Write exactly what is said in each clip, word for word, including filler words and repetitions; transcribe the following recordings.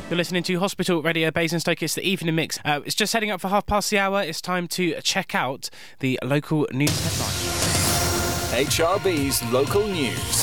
You're listening to Hospital Radio Basingstoke. It's the evening mix. Uh, it's just heading up for half past the hour. It's time to check out the local news headlines. H R B's local news.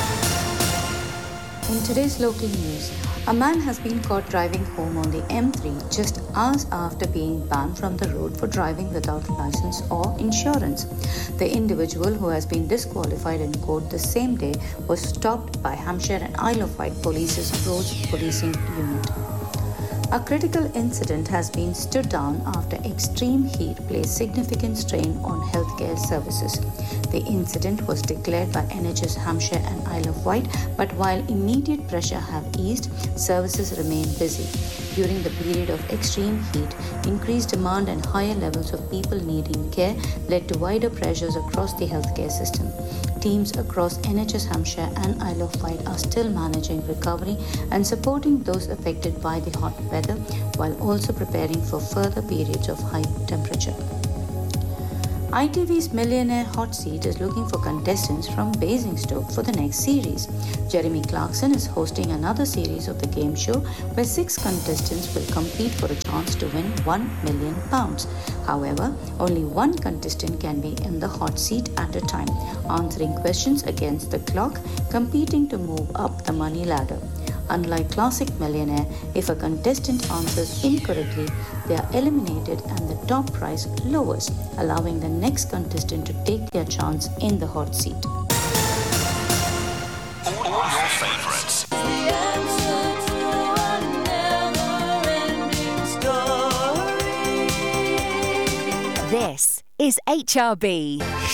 In today's local news, a man has been caught driving home on the M three just hours after being banned from the road for driving without license or insurance. The individual, who has been disqualified in court the same day, was stopped by Hampshire and Isle of Wight Police's Roads Policing Unit. A critical incident has been stood down after extreme heat placed significant strain on healthcare services. The incident was declared by N H S Hampshire and Isle of Wight, but while immediate pressure have eased, services remain busy. During the period of extreme heat, increased demand and higher levels of people needing care led to wider pressures across the healthcare system. Teams across N H S Hampshire and Isle of Wight are still managing recovery and supporting those affected by the hot weather, while also preparing for further periods of high temperature. I T V's Millionaire Hot Seat is looking for contestants from Basingstoke for the next series. Jeremy Clarkson is hosting another series of the game show where six contestants will compete for a chance to win one million pounds. However, only one contestant can be in the hot seat at a time, answering questions against the clock, competing to move up the money ladder. Unlike Classic Millionaire, if a contestant answers incorrectly, they are eliminated and the top prize lowers, allowing the next contestant to take their chance in the hot seat. All your favourites. This is H R B.